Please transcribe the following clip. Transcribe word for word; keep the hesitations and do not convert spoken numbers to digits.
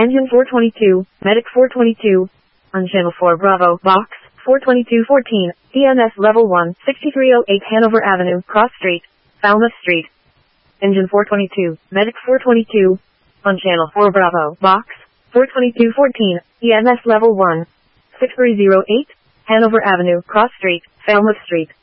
Engine four twenty-two, Medic four twenty-two. On Channel four Bravo, Box, four twenty-two fourteen, E M S Level one, sixty-three oh eight Hanover Avenue, Cross Street, Falmouth Street. Engine four twenty-two, Medic four twenty-two. On Channel four Bravo, Box, four twenty-two fourteen, E M S Level one, six three oh eight, Hanover Avenue, Cross Street, Falmouth Street.